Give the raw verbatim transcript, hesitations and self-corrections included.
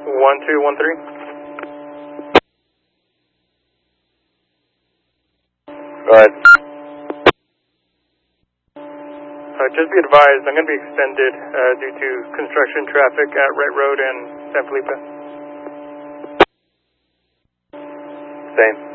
one two one three. Go ahead. Uh, just be advised, I'm going to be extended uh, due to construction traffic at Wright Road and San Felipe. Same.